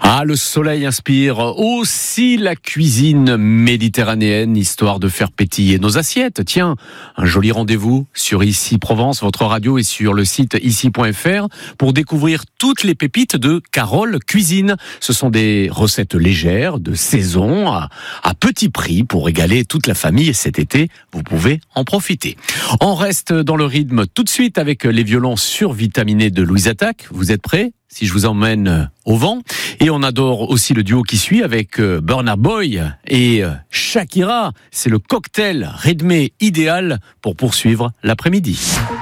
Ah, le soleil inspire aussi la cuisine méditerranéenne, histoire de faire pétiller nos assiettes. Tiens, un joli rendez-vous sur Ici Provence, votre radio, et sur le site ici.fr pour découvrir toutes les pépites de Carole Cuisine. Ce sont des recettes légères, de saison, à petit prix pour régaler toute la famille. Et cet été, vous pouvez en profiter. On reste dans le rythme tout de suite avec les violons survitaminés de Louise Attaque. Vous êtes prêts ? Si je vous emmène au vent. Et on adore aussi le duo qui suit avec Burna Boy et Shakira. C'est le cocktail rythmé idéal pour poursuivre l'après-midi.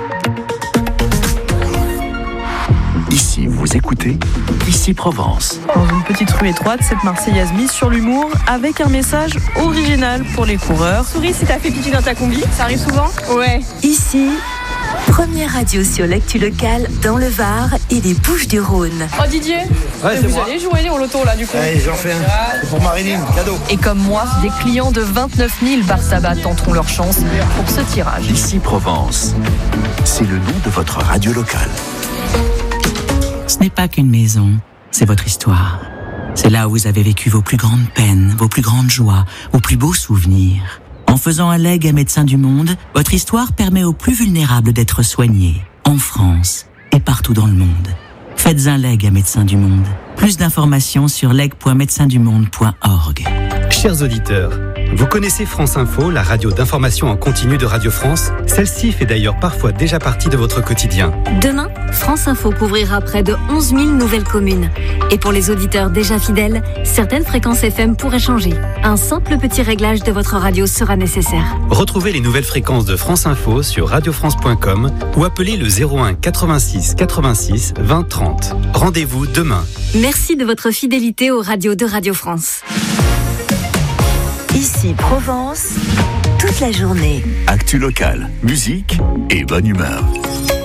Ici, vous écoutez Ici Provence. Dans une petite rue étroite, cette Marseillaise mise sur l'humour avec un message original pour les coureurs. Souris si t'as fait pipi dans ta combi, ça arrive souvent ? Ouais. Ici, première radio sur l'actu locale dans le Var et les Bouches-du-Rhône. Oh Didier, vous allez jouer au loto là du coup ? Allez, j'en fais un. C'est pour Marilyn, cadeau. Et comme moi, des clients de 29 000 bar tabac tenteront leur chance pour ce tirage. Ici Provence, c'est le nom de votre radio locale. Ce n'est pas qu'une maison, c'est votre histoire. C'est là où vous avez vécu vos plus grandes peines, vos plus grandes joies, vos plus beaux souvenirs. En faisant un legs à Médecins du Monde, votre histoire permet aux plus vulnérables d'être soignés, en France et partout dans le monde. Faites un leg à Médecins du Monde. Plus d'informations sur leg.médecindumonde.org. Chers auditeurs, vous connaissez France Info, la radio d'information en continu de Radio France ? Celle-ci fait d'ailleurs parfois déjà partie de votre quotidien. Demain, France Info couvrira près de 11 000 nouvelles communes. Et pour les auditeurs déjà fidèles, certaines fréquences FM pourraient changer. Un simple petit réglage de votre radio sera nécessaire. Retrouvez les nouvelles fréquences de France Info sur radiofrance.com ou appelez le 01 86 86 20 30. Rendez-vous demain. Merci de votre fidélité aux radios de Radio France. Ici Provence, toute la journée. Actu locale, musique et bonne humeur.